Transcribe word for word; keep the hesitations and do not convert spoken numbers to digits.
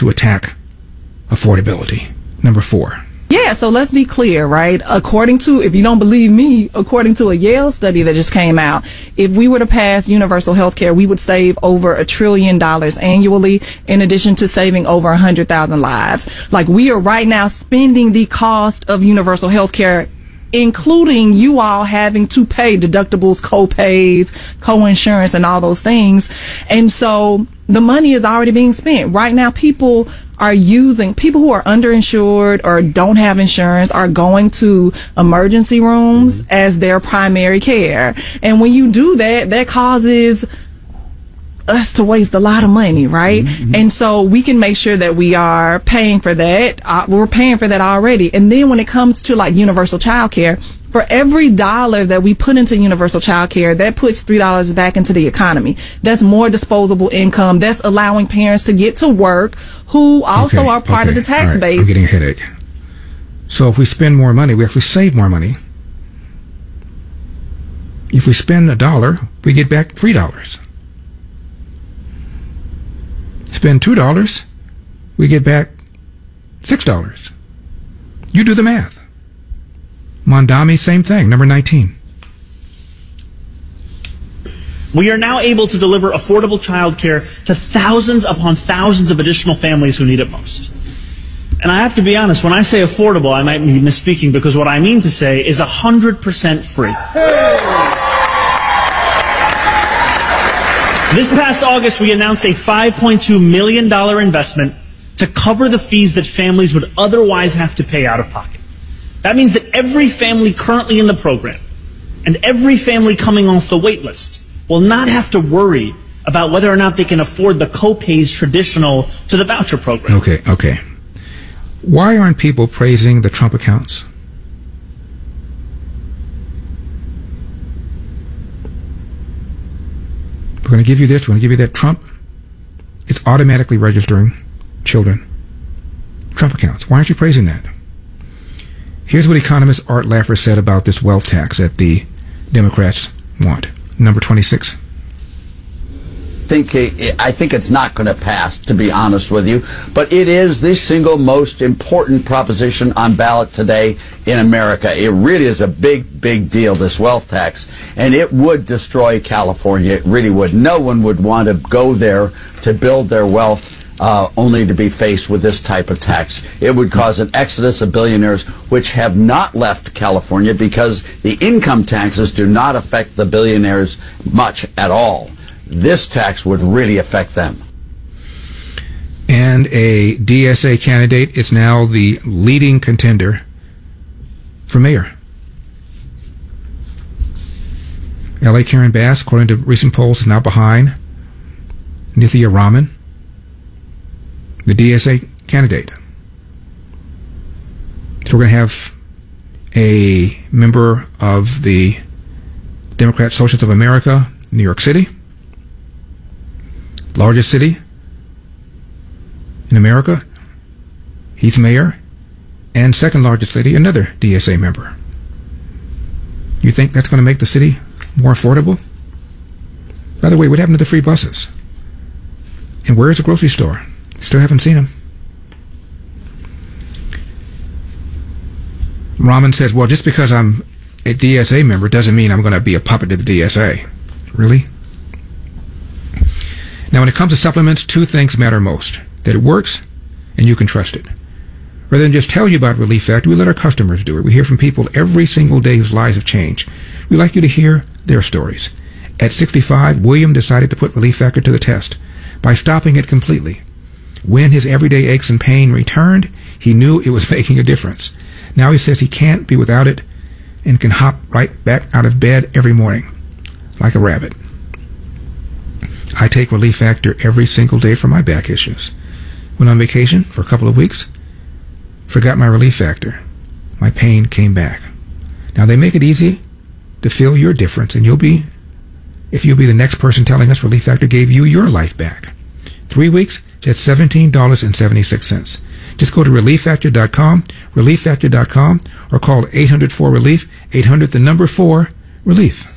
to attack affordability. Number four. Yeah, so let's be clear, right? According to, if you don't believe me, according to a Yale study that just came out, if we were to pass universal health care, we would save over a trillion dollars annually, in addition to saving over one hundred thousand lives. Like, we are right now spending the cost of universal health care, including you all having to pay deductibles, co-pays, co-insurance, and all those things. And so the money is already being spent. Right now, people are using, people who are underinsured or don't have insurance are going to emergency rooms mm-hmm. as their primary care. And when you do that, that causes us to waste a lot of money, right? Mm-hmm. And so we can make sure that we are paying for that. Uh, we're paying for that already. And then when it comes to like universal child care, for every dollar that we put into universal child care, that puts three dollars back into the economy. That's more disposable income. That's allowing parents to get to work who also okay, are part okay, of the tax right, base. I'm getting a headache. So if we spend more money, we actually save more money. If we spend a dollar, we get back three dollars. Spend two dollars, we get back six dollars. You do the math. Mondami, same thing, number nineteen. We are now able to deliver affordable child care to thousands upon thousands of additional families who need it most. And I have to be honest, when I say affordable, I might be misspeaking, because what I mean to say is one hundred percent free. This past August, we announced a five point two million dollars investment to cover the fees that families would otherwise have to pay out of pocket. That means that every family currently in the program and every family coming off the wait list will not have to worry about whether or not they can afford the co-pays traditional to the voucher program. Okay, okay. Why aren't people praising the Trump accounts? We're going to give you this, we're going to give you that. Trump, it's automatically registering children. Trump accounts. Why aren't you praising that? Here's what economist Art Laffer said about this wealth tax that the Democrats want. Number twenty-six. Think I think it's not going to pass, to be honest with you, but it is the single most important proposition on ballot today in America. It really is a big, big deal, this wealth tax, and it would destroy California. It really would. No one would want to go there to build their wealth Uh, only to be faced with this type of tax. It would cause an exodus of billionaires, which have not left California because the income taxes do not affect the billionaires much at all. This tax would really affect them. And a D S A candidate is now the leading contender for mayor. L A Karen Bass, according to recent polls, is now behind Nithya Raman, the D S A candidate. So we're going to have a member of the Democrat Socialists of America, New York City, largest city in America. He's mayor. And second largest city, another D S A member. You think that's going to make the city more affordable? By the way, what happened to the free buses? And where's the grocery store? Still haven't seen him. Rahman says, well, just because I'm a D S A member doesn't mean I'm going to be a puppet to the D S A. Really? Now, when it comes to supplements, two things matter most. That it works and you can trust it. Rather than just tell you about Relief Factor, we let our customers do it. We hear from people every single day whose lives have changed. We'd like you to hear their stories. At sixty-five, William decided to put Relief Factor to the test by stopping it completely. When his everyday aches and pain returned, he knew it was making a difference. Now he says he can't be without it and can hop right back out of bed every morning like a rabbit. I take Relief Factor every single day for my back issues. Went on vacation for a couple of weeks, forgot my Relief Factor. My pain came back. Now they make it easy to feel your difference, and you'll be, if you'll be the next person telling us Relief Factor gave you your life back. Three weeks, that's seventeen dollars and seventy-six cents. Just go to relief factor dot com, relief factor dot com, or call eight hundred four relief, eight hundred the number four, relief.